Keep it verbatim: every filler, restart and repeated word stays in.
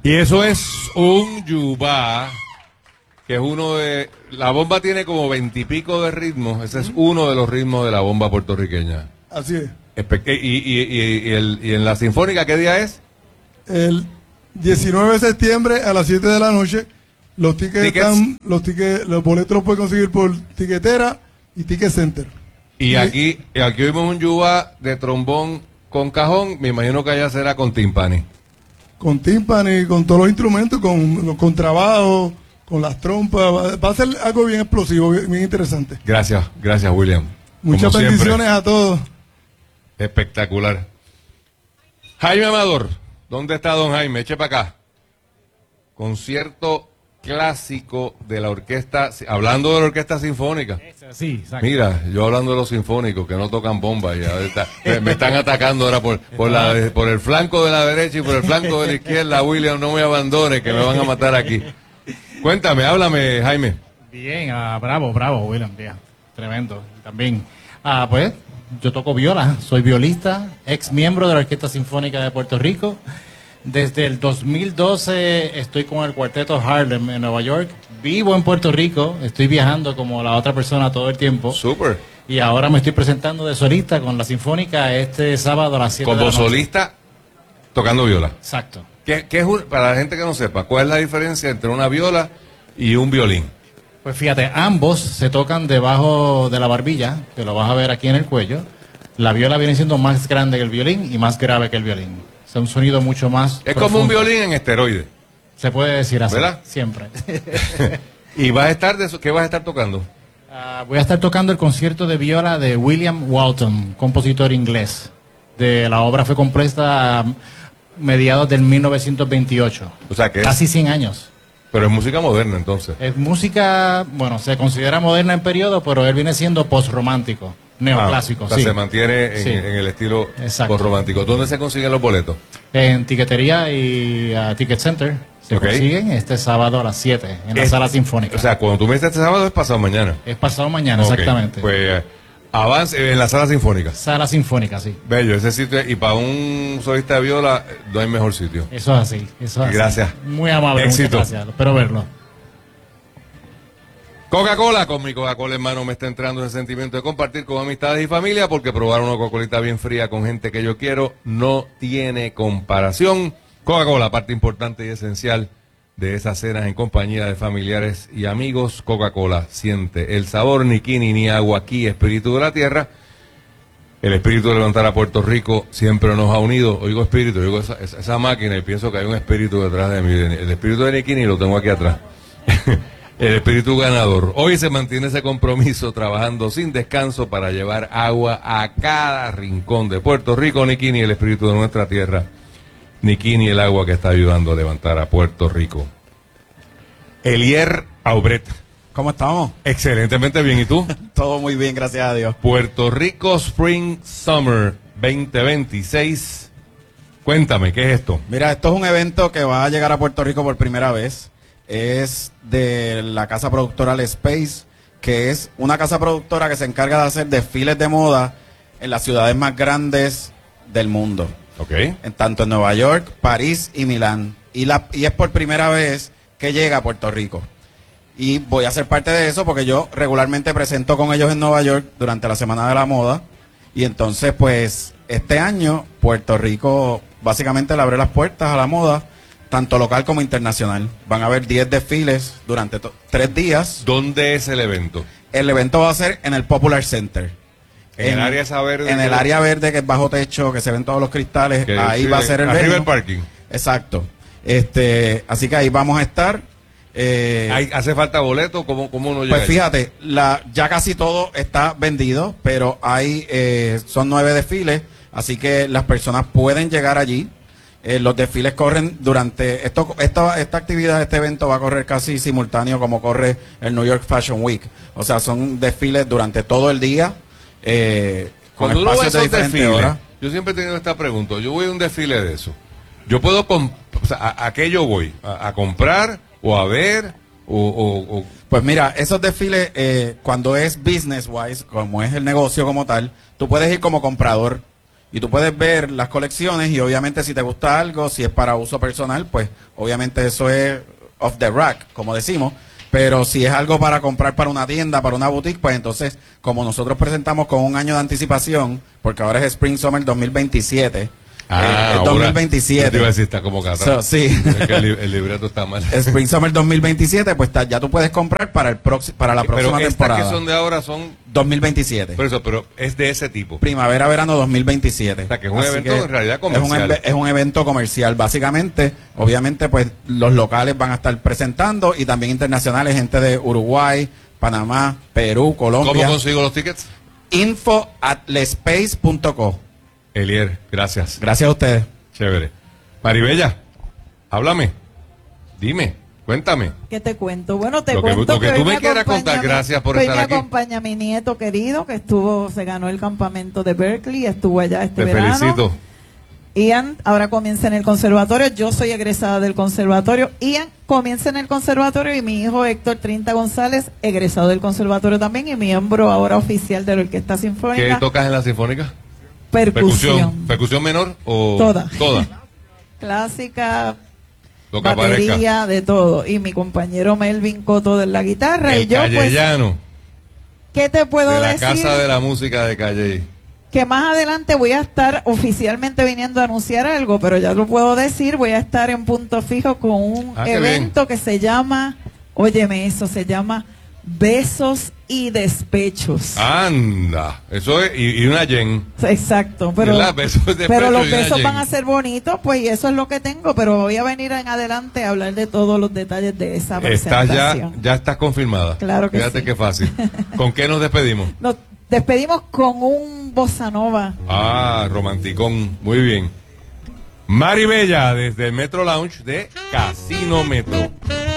Y eso es un yubá, que es uno de... La bomba tiene como veintipico de ritmos, ese es uno de los ritmos de la bomba puertorriqueña. Así es. Espe- y, y, y, y, el, y en la Sinfónica, ¿qué día es? El diecinueve de septiembre a las siete de la noche. Los tickets, ¿Tickets? están, los tickets, los boletos los puedes conseguir por Tiquetera y Ticket Center. Y Sí. aquí, y aquí vimos un yubá de trombón con cajón, me imagino que allá será con timpani. Con timpani, con todos los instrumentos, con, con trabajo, con las trompas. Va, va a ser algo bien explosivo, bien, bien interesante. Gracias, gracias William. Muchas Como bendiciones siempre, a todos. espectacular. Jaime Amador, ¿dónde está don Jaime? Eche para acá. Concierto clásico de la orquesta, hablando de la orquesta sinfónica. Sí, exacto. Mira, yo hablando de los sinfónicos que no tocan bomba, ya está, me, me están atacando ahora por, por, la, por el flanco de la derecha y por el flanco de la izquierda. William, no me abandone, que me van a matar aquí. Cuéntame, háblame, Jaime. Bien, ah, bravo, bravo, William, bien, tremendo. También, ah, pues, yo toco viola, soy violista, ex miembro de la Orquesta Sinfónica de Puerto Rico. Desde el dos mil doce estoy con el Cuarteto Harlem en Nueva York. Vivo en Puerto Rico, estoy viajando como la otra persona todo el tiempo. Súper. Y ahora me estoy presentando de solista con la Sinfónica este sábado a las siete de la Como noche. solista, tocando viola. Exacto. ¿Qué, qué es un- para la gente que no sepa, cuál es la diferencia entre una viola y un violín? Pues fíjate, ambos se tocan debajo de la barbilla, que lo vas a ver aquí en el cuello. La viola viene siendo más grande que el violín y más grave que el violín. O sea, un sonido mucho más Es como un profundo. violín en esteroide. Se puede decir así, ¿Verdad? siempre. ¿Y vas a estar de eso? ¿Qué vas a estar tocando? Ah, voy a estar tocando el concierto de viola de William Walton, compositor inglés. De la obra fue compuesta a mediados del mil novecientos veintiocho. O sea, que es, Casi cien años. pero es música moderna entonces. Es música, bueno, se considera moderna en periodo, pero él viene siendo postromántico, neoclásico. Ah, o sea, sí. se mantiene en, Sí. en el estilo Exacto. romántico. ¿Dónde se consiguen los boletos? En Tiquetería y ah, Ticket Center se Ok. consiguen este sábado a las siete en la Es- Sala Sinfónica. O sea, cuando tú me dices este sábado es pasado mañana. es pasado mañana, Ok, exactamente. Pues eh, avance en la sala sinfónica. Sala Sinfónica, sí. Bello, ese sitio. Y para un solista de viola eh, no hay mejor sitio. Eso es así. Eso es así. Gracias. Muy amable, Éxito. muchas gracias. Espero verlo. Coca-Cola, con mi Coca-Cola hermano me está entrando ese sentimiento de compartir con amistades y familia, porque probar una Coca-Colita bien fría con gente que yo quiero no tiene comparación. Coca-Cola, parte importante y esencial de esas cenas en compañía de familiares y amigos. Coca-Cola, siente el sabor, ni quini ni agua aquí, espíritu de la tierra. El espíritu de levantar a Puerto Rico siempre nos ha unido. Oigo espíritu, oigo esa, esa, esa máquina y pienso que hay un espíritu detrás de mí. El espíritu de Nikini lo tengo aquí atrás. El espíritu ganador. Hoy se mantiene ese compromiso trabajando sin descanso para llevar agua a cada rincón de Puerto Rico. Nikini, el espíritu de nuestra tierra. Nikini, el agua que está ayudando a levantar a Puerto Rico. Elier Aubret. ¿Cómo estamos? Excelentemente bien. ¿Y tú? Todo muy bien, gracias a Dios. Puerto Rico Spring Summer veinte veintiséis. Cuéntame, ¿qué es esto? Mira, esto es un evento que va a llegar a Puerto Rico por primera vez. Es de la casa productora Le Space, que es una casa productora que se encarga de hacer desfiles de moda en las ciudades más grandes del mundo. Ok. En tanto en Nueva York, París y Milán. Y, la, y es por primera vez que llega a Puerto Rico. Y voy a ser parte de eso porque yo regularmente presento con ellos en Nueva York durante la Semana de la Moda. Y entonces, pues, este año Puerto Rico básicamente le abre las puertas a la moda, tanto local como internacional. Van a haber diez desfiles durante to- tres días. ¿Dónde es el evento? El evento va a ser en el Popular Center. En el área esa verde En que- el área verde que es bajo techo, que se ven todos los cristales. Que Ahí sí, va a ser el arriba venue. el parking. Exacto. Este, así que ahí vamos a estar. Eh, ¿Hay, ¿Hace falta boleto? ¿Cómo, cómo uno llega pues ahí? fíjate, la, ya casi todo está vendido, pero hay eh, son nueve desfiles, así que las personas pueden llegar allí. Eh, los desfiles corren durante esto, esta, esta actividad, este evento va a correr casi simultáneo como corre el New York Fashion Week. O sea, son desfiles durante todo el día. Eh, con Cuando uno va a espacios de esos diferentes desfiles, horas. yo siempre he tenido esta pregunta. Yo voy a un desfile de eso. Yo puedo, comp- o sea, ¿a, a qué yo voy? ¿A, a comprar o a ver? O, o- o- Pues mira, esos desfiles, eh, cuando es business wise, como es el negocio como tal, tú puedes ir como comprador. y tú puedes ver las colecciones y obviamente si te gusta algo, si es para uso personal, pues obviamente eso es off the rack, como decimos. Pero si es algo para comprar para una tienda, para una boutique, pues entonces, como nosotros presentamos con un año de anticipación, porque ahora es Spring Summer dos mil veintisiete, Ah, eh, es dos mil veintisiete. Yo te iba a decir, está como cata. So, sí. Es que el, li- el libreto está mal. Spring Summer dos mil veintisiete, pues ta- ya tú puedes comprar para el proxi- para la próxima Pero estas temporada. que son de ahora son... dos mil veintisiete. Por eso, pero es de ese tipo. Primavera, verano dos mil veintisiete. O sea, que es un Así evento en realidad Es un, comercial. eve- es un evento comercial, básicamente. Obviamente, pues los locales van a estar presentando y también internacionales, gente de Uruguay, Panamá, Perú, Colombia. ¿Cómo consigo los tickets? Info at lespace punto co. Elier, gracias. Gracias a ustedes. Chévere. Maribella, háblame. Dime, cuéntame. ¿Qué te cuento? Bueno, te Lo que- cuento lo que hoy tú me quieras acompaña contar, mi- gracias por hoy estar me aquí. acompaña mi nieto querido que estuvo, se ganó el campamento de Berkeley, estuvo allá este Te verano. felicito. Ian ahora comienza en el conservatorio, yo soy egresada del conservatorio. Ian comienza en el conservatorio y mi hijo Héctor Trinta González, egresado del conservatorio también y miembro ahora oficial de la Orquesta ¿Qué Sinfónica. tocas en la sinfónica? Percusión. ¿Percusión menor o...? Toda. Toda. Clásica, Lo que aparezca. batería, de todo. Y mi compañero Melvin Coto de la guitarra. y El yo, pues, callellano. ¿qué te puedo De la decir? Casa de la Música de Calle. Que más adelante voy a estar oficialmente viniendo a anunciar algo, pero ya lo puedo decir, voy a estar en Punto Fijo con un Ah, qué evento que se llama, óyeme eso, se llama Besos y Despechos. Anda. Eso es... Y, y una yen. Exacto, pero, ¿Verdad? Besos de pero despecho los y una besos yen. van a ser bonitos, pues y eso es lo que tengo, pero voy a venir en adelante a hablar de todos los detalles de esa Estás ya, presentación. ya estás confirmada. Claro que Fíjate sí. qué fácil. ¿Con qué nos despedimos? Nos despedimos con un bossa nova. Ah, romanticón. Muy bien. Maribella, desde el Metro Lounge de Casino Metro.